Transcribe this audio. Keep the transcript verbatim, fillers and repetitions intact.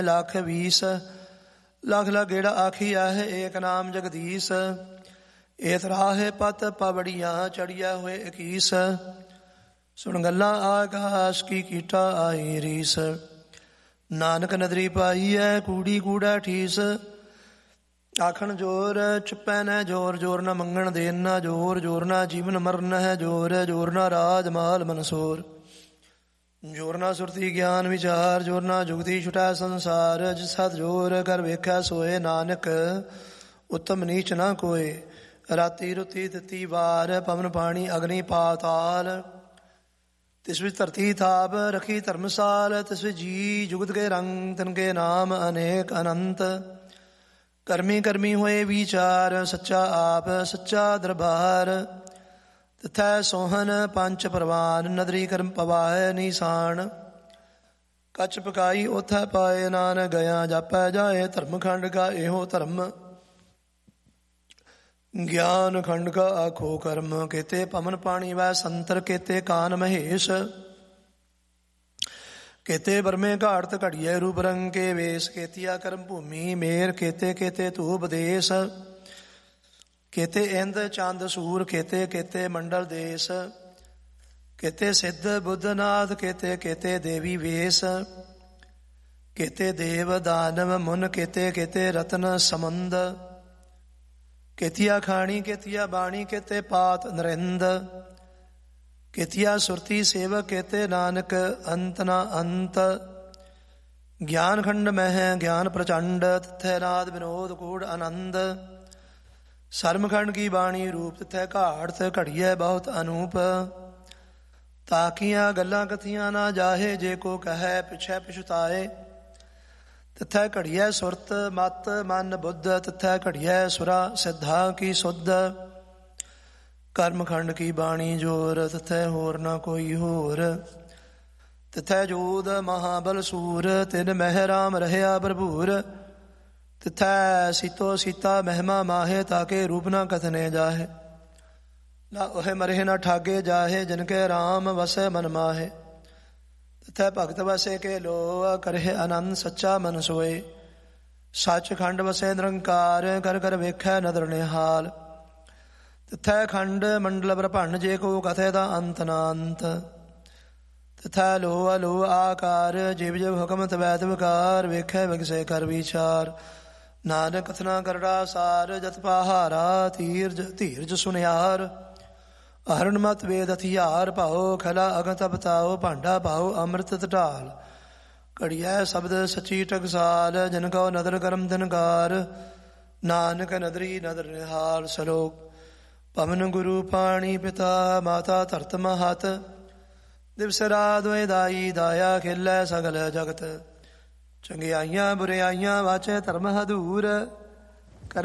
ਲੱਖ ਵੀਸ, ਲੱਖ ਲੱਖ ਗੇੜਾ ਆਖੀਆ ਹੈ ਏਕ ਨਾਮ ਜਗਦੀਸ਼। ਏਤ ਰਾਹੇ ਪਤ ਪਵੜੀਆਂ ਚੜੀਆ ਹੋਏ ਇਕੀਸ, ਸੁਣ ਗੱਲਾਂ ਆਕਾਸ਼ ਕੀ ਕੀਟਾ ਆਈ ਰੀਸ। ਨਾਨਕ ਨਦਰੀ ਪਾਈ ਹੈ ਕੂੜੀ ਕੂੜਾ ਠੀਸ, ਆਖਣ ਜੋਰ ਚੁੱਪੈ ਨਾ ਜੋਰ, ਜੋਰ ਨਾ ਮੰਗਣ ਦੇਣ ਨਾ ਜੋਰ, ਜੋਰ ਨਾ ਜੀਵਨ ਮਰਨ ਹੈ ਜੋਰ, ਜੋਰ ਨਾ ਰਾਜ ਮਾਲ ਮਨਸੋਰ। ਜੋਰ ਨਾ ਸੁਰਤੀ ਗਿਆਨ ਵਿਚਾਰ, ਜੋਰ ਨਾ ਜੁਗਤੀ ਛੁਟੈ ਸੰਸਾਰ। ਜਿਸ ਹੱਥ ਜੋਰ ਕਰ ਵੇਖਿਆ ਸੋਏ, ਨਾਨਕ ਉੱਤਮ ਨੀਚ ਨਾ ਕੋਏ। ਰਾਤੀ ਰੁਤੀ ਦਿੱਤੀ ਵਾਰ, ਪਵਨ ਪਾਣੀ ਅਗਨੀ ਪਾਤਾਲ। ਤਿਸ ਵਿੱਚ ਧਰਤੀ ਥਾਪ ਰਖੀ ਧਰਮਸਾਲ, ਤਿਸ ਵਿੱਚ ਜੀ ਜੁਗਤ ਕੇ ਰੰਗ, ਤਿਨ ਕੇ ਨਾਮ ਅਨੇਕ ਅਨੰਤ। ਕਰਮੀ ਕਰਮੀ ਹੋਏ ਵਿਚਾਰ, ਸੱਚਾ ਆਪ ਸੱਚਾ ਦਰਬਾਰ। ਤਿਥੈ ਸੋਹਨ ਪੰਚ ਪ੍ਰਵਾਨ, ਨਦਰੀ ਕਰਮ ਪਵਾਏ ਨੀਸਾਨ। ਕੱਚ ਪਕਾਈ ਉਥੈ ਪਾਏ, ਨਾਨਕ ਗਿਆ ਜਾਪੈ ਜਾਏ। ਧਰਮ ਖੰਡ ਕਾ ਇਹੋ ਧਰਮ, ਗਿਆਨ ਖੰਡ ਕਾ ਆਖੋ ਕਰਮ। ਕੇਤੇ ਪਵਨ ਪਾਣੀ ਵੈ ਸੰਤਰ, ਕੇਤੇ ਕਾਨ ਮਹੇਸ਼। ਕੇਤੇ ਬਰਮੇ ਘਾੜਤ ਘੜੀਏ ਰੂਪ ਰੰਗ ਕੇ ਵੇਸ। ਕੇਤੀਆ ਕਰਮ ਭੂਮੀ ਮੇਰ, ਕੇਤੇ ਕੇਤੇ ਧੂਪ ਦੇਸ। ਕੇਤੇ ਇੰਦ ਚੰਦ ਸੂਰ, ਕੇਤੇ ਕੇਤੇ ਮੰਡਲ ਦੇਸ। ਕੇਤੇ ਸਿੱਧ ਬੁੱਧਨਾਥ, ਕੇਤੇ ਕੇਤੇ ਦੇਵੀ ਵੇਸ। ਕੇਤੇ ਦੇਵ ਦਾਨਵ ਮੁਨ, ਕੇਤੇ ਕੇਤੇ ਰਤਨ ਸਮੰਦ। ਕੇਤੀਆ ਖਾਣੀ ਕੇਤੀਆ ਬਾਣੀ, ਕੇਤੇ ਪਾਤ ਨਰਿੰਦ। ਕੇਤੀਆ ਸੁਰਤੀ ਸੇਵਕ, ਕੇਤੇ ਨਾਨਕ ਅੰਤ ਨਾ ਅੰਤ। ਗਿਆਨ ਖੰਡ ਮਹਿ ਗਿਆਨ ਪ੍ਰਚੰਡ, ਤਿਥੈ ਨਾਦ ਵਿਨੋਦ ਕੂੜ ਆਨੰਦ। ਸਰਮਖੰਡ ਕੀ ਬਾਣੀ ਰੂਪ, ਤਿਥੈ ਘਾੜਤ ਘੜੀਐ ਬਹੁਤ ਅਨੂਪ। ਤਾਕੀਆਂ ਗੱਲਾਂ ਕਥੀਆਂ ਨਾ ਜਾਹੇ, ਜੇ ਕੋ ਕਹੈ ਪਿਛੈ ਪਛੁਤਾਏ। ਤਿਥੈ ਘੜੀਐ ਸੁਰਤ ਮਤ ਮਨ ਬੁੱਧ, ਤਿਥੈ ਘੜੀਐ ਸੁਰਾ ਸਿੱਧਾ ਕੀ ਸੁਧ। ਕਰਮਖੰਡ ਕੀ ਬਾਣੀ ਜੋਰ, ਤਿਥੈ ਹੋਰ ਨਾ ਕੋਈ ਹੋਰ। ਤਿਥੈ ਜੋਧ ਮਹਾਬਲ ਸੂਰ, ਤਿਨ ਮਹਿ ਰਾਮ ਰਹਿਆ ਭਰਪੂਰ। ਤਿਥੈ ਸੀਤੋ ਸੀਤਾ ਮਹਿਮਾ ਮਾਹੇ, ਤਾਕੇ ਰੂਪ ਨਾ ਕਥਨੇ ਜਾਹੇ। ਨਾ ਉਹੇ ਮਰੇ ਨਾ ਠਾਗੇ ਜਾਹੇ, ਜਿਨ ਕੇ ਰਾਮ ਵਸੈ ਮਨ ਮਾਹੇ। ਤਿਥੈ ਭਗਤ ਵਸੇ ਕੇ ਲੋ, ਕਰਹਿ ਆਨੰਦ ਸੱਚਾ ਮਨ ਸੋਏ। ਸੱਚ ਖੰਡ ਵਸੈ ਨਿਰੰਕਾਰ, ਕਰ ਕਰ ਵੇਖੈ ਨਦਰ ਨਿਹਾਲ। ਤਿਥੈ ਖੰਡ ਮੰਡਲ ਬ੍ਰਹਮੰਡ, ਜੇ ਕੋ ਕਥੈ ਦਾ ਅੰਤ ਨਾ ਅੰਤ। ਤਿਥੈ ਲੋ ਅਲੋ ਆਕਾਰ, ਜਿਵ ਜਿਵ ਹੁਕਮ ਤਵੈ ਤਵਕਾਰ। ਵੇਖੈ ਵਿਗਸੇ ਕਰ ਵਿਚਾਰ, ਨਾਨਕ ਕਥਨਾ ਕਰੜਾ ਸਾਰ। ਜਤ ਪਹਾਰਾ ਧੀਰਜ ਧੀਰਜ ਸੁਨਿਆਰ, ਹਰਨ ਮਤ ਵੇਦ ਹਥਿਆਰ। ਭਾਓ ਖਲਾ ਅਗਨ ਤਪਤਾਓ, ਭਾਂਡਾ ਭਾਓ ਅੰਮ੍ਰਿਤ ਢਾਲ। ਘੜੀਐ ਸ਼ਬਦ ਸੱਚੀ ਟਕਸਾਲ, ਜਿਨ ਕਉ ਨਦਰ ਕਰਮ ਦਿਨਕਾਰ। ਨਾਨਕ ਨਦਰੀ ਨਦਰ ਨਿਹਾਲ। ਸਲੋਕ ਪਵਨ ਗੁਰੂ ਪਾਣੀ ਪਿਤਾ, ਮਾਤਾ ਧਰਤ ਮਹਤ। ਦਿਵਸ ਰਾਤ ਦੋਇ ਦਾਈ, ਦਾਇਆ ਖੇਲੈ ਸਗਲ ਜਗਤ। ਚੰਗਿਆਈਆਂ ਬੁਰਿਆਈਆਂ ਵਾਚੈ ਧਰਮ ਹਦੂਰ।